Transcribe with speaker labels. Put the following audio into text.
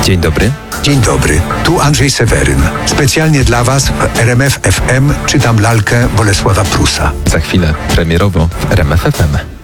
Speaker 1: Dzień dobry.
Speaker 2: Dzień dobry, tu Andrzej Seweryn. Specjalnie dla Was w RMF FM czytam lalkę Bolesława Prusa.
Speaker 1: Za chwilę premierowo w RMF FM.